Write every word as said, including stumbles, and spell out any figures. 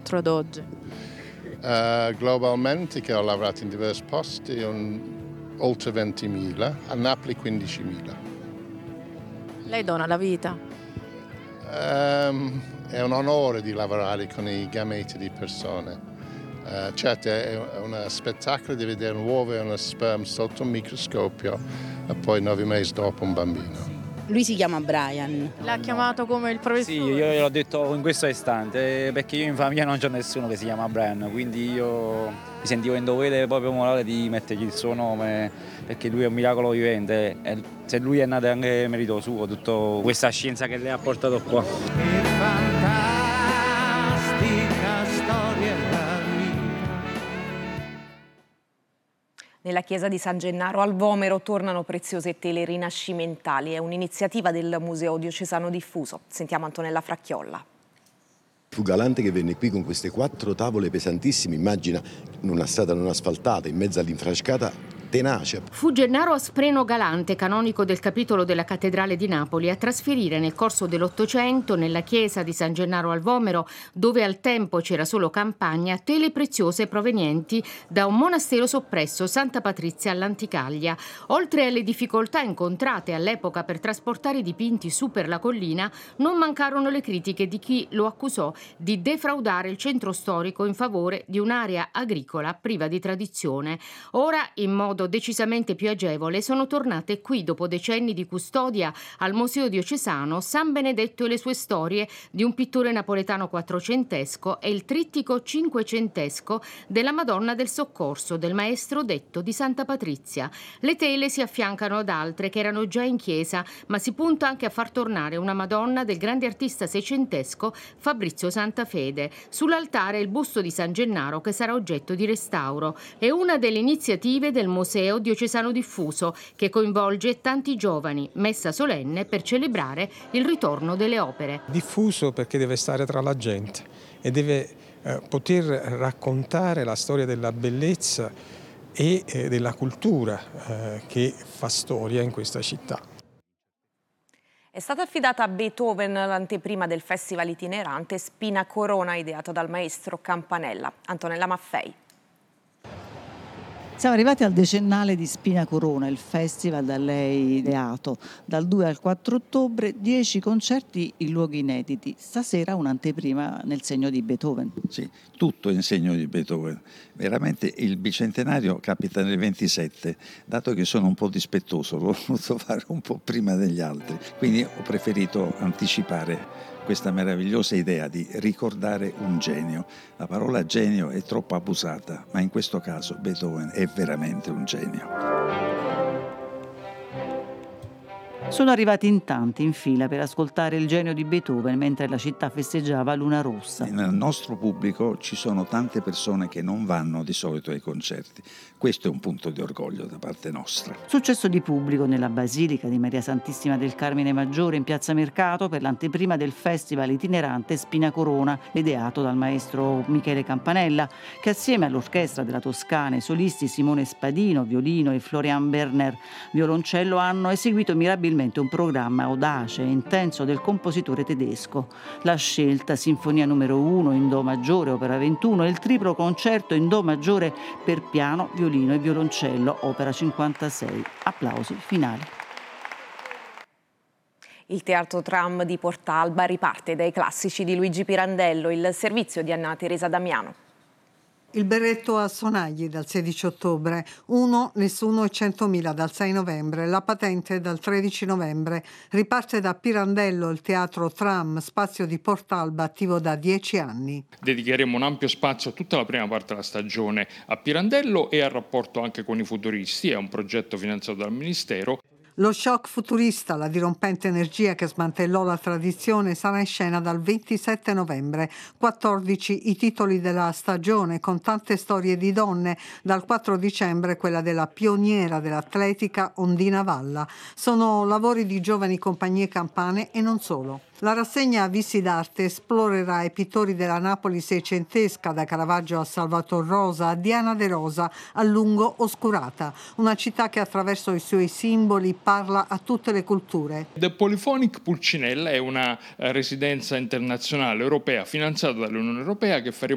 duemilaquattro ad oggi? Uh, globalmente, che ho lavorato in diversi posti, un, oltre ventimila, a Napoli quindicimila. Lei dona la vita? Um, è un onore di lavorare con i gameti di persone. Uh, certo, è uno spettacolo di vedere un uovo e uno sperma sotto un microscopio e poi nove mesi dopo un bambino. Lui si chiama Brian. L'ha chiamato come il professore? Sì, io gliel'ho detto in questo istante, perché io in famiglia non c'è nessuno che si chiama Brian, quindi io mi sentivo in dovere proprio morale di mettergli il suo nome, perché lui è un miracolo vivente e se lui è nato è anche merito suo, tutta questa scienza che lei ha portato qua. Che fantastica storia la mia. Nella chiesa di San Gennaro al Vomero tornano preziose tele rinascimentali. È un'iniziativa del Museo Diocesano Diffuso. Sentiamo Antonella Fracchiolla. Fu Galante che venne qui con queste quattro tavole pesantissime, immagina, in una strada non asfaltata, in mezzo all'infrascata, tenace. Fu Gennaro Aspreno Galante, canonico del capitolo della Cattedrale di Napoli, a trasferire nel corso dell'Ottocento, nella chiesa di San Gennaro al Vomero, dove al tempo c'era solo campagna, tele preziose provenienti da un monastero soppresso, Santa Patrizia all'Anticaglia. Oltre alle difficoltà incontrate all'epoca per trasportare i dipinti su per la collina, non mancarono le critiche di chi lo accusò di defraudare il centro storico in favore di un'area agricola priva di tradizione. Ora, in modo decisamente più agevole, sono tornate qui dopo decenni di custodia al Museo Diocesano San Benedetto e le sue storie di un pittore napoletano quattrocentesco e il trittico cinquecentesco della Madonna del Soccorso del maestro Detto di Santa Patrizia. Le tele si affiancano ad altre che erano già in chiesa, ma si punta anche a far tornare una Madonna del grande artista seicentesco Fabrizio Santafede. Sull'altare il busto di San Gennaro che sarà oggetto di restauro. È una delle iniziative del Museo Diocesano Diffuso che coinvolge tanti giovani, messa solenne per celebrare il ritorno delle opere. Diffuso perché deve stare tra la gente e deve eh, poter raccontare la storia della bellezza e eh, della cultura eh, che fa storia in questa città. È stata affidata a Beethoven l'anteprima del festival itinerante Spina Corona, ideato dal maestro Campanella. Antonella Maffei. Siamo arrivati al decennale di Spina Corona, il festival da lei ideato. Dal due al quattro ottobre, dieci concerti in luoghi inediti. Stasera un'anteprima nel segno di Beethoven. Sì, tutto in segno di Beethoven. Veramente il bicentenario capita nel ventisette, dato che sono un po' dispettoso, l'ho voluto fare un po' prima degli altri. Quindi ho preferito anticipare questa meravigliosa idea di ricordare un genio. La parola genio è troppo abusata, ma in questo caso Beethoven è veramente un genio. Sono arrivati in tanti in fila per ascoltare il genio di Beethoven mentre la città festeggiava Luna Rossa. Nel nostro pubblico ci sono tante persone che non vanno di solito ai concerti. Questo è un punto di orgoglio da parte nostra. Successo di pubblico nella Basilica di Maria Santissima del Carmine Maggiore in Piazza Mercato per l'anteprima del festival itinerante Spina Corona, ideato dal maestro Michele Campanella, che assieme all'orchestra della Toscana e i solisti Simone Spadino, violino, e Florian Berner, violoncello, hanno eseguito mirabilmente un programma audace e intenso del compositore tedesco. La scelta: Sinfonia numero uno in Do maggiore, opera ventuno, e il triplo concerto in Do maggiore per piano, violino e violoncello, opera cinquantasei. Applausi finali. Il Teatro Tram di Portalba riparte dai classici di Luigi Pirandello, il servizio di Anna Teresa Damiano. Il berretto a sonagli dal sedici ottobre, uno, nessuno e centomila dal sei novembre, la patente dal tredici novembre. Riparte da Pirandello il Teatro Tram, spazio di Portalba attivo da dieci anni. Dedicheremo un ampio spazio a tutta la prima parte della stagione a Pirandello e al rapporto anche con i futuristi. È un progetto finanziato dal Ministero. Lo shock futurista, la dirompente energia che smantellò la tradizione, sarà in scena dal ventisette novembre. quattordici i titoli della stagione, con tante storie di donne. Dal quattro dicembre quella della pioniera dell'atletica Ondina Valla. Sono lavori di giovani compagnie campane e non solo. La rassegna Visti d'arte esplorerà i pittori della Napoli seicentesca, da Caravaggio a Salvator Rosa, a Diana De Rosa, a lungo oscurata. Una città che attraverso i suoi simboli parla a tutte le culture. The Polyphonic Pulcinella è una residenza internazionale europea finanziata dall'Unione Europea che faremo